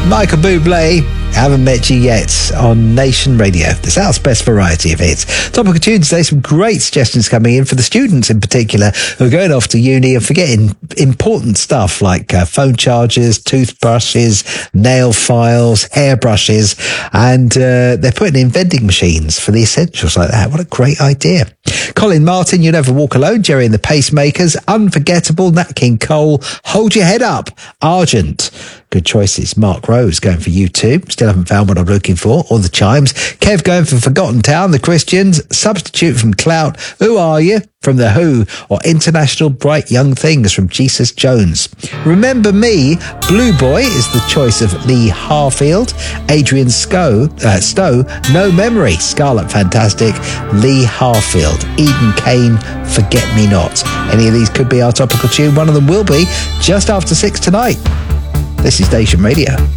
Michael Bublé, Haven't Met You Yet on Nation Radio, the South's best variety of hits. Topical tunes today, some great suggestions coming in for the students in particular who are going off to uni and forgetting important stuff like phone chargers, toothbrushes, nail files, hairbrushes, and they're putting in vending machines for the essentials like that. What a great idea. Colin Martin, You Never Walk Alone, Jerry and the Pacemakers, Unforgettable, Nat King Cole, Hold Your Head Up, Argent. Good choices. Mark Rose going for U2. Still haven't found what I'm looking for. Or the Chimes. Kev going for Forgotten Town, The Christians. Substitute from Clout, Who Are You? From The Who. Or International Bright Young Things from Jesus Jones. Remember Me, Blue Boy is the choice of Lee Harfield. Adrian Stowe, No Memory, Scarlet Fantastic, Lee Harfield. Eden Kane, Forget Me Not. Any of these could be our topical tune. One of them will be just after 6 tonight. This is Nation Radio.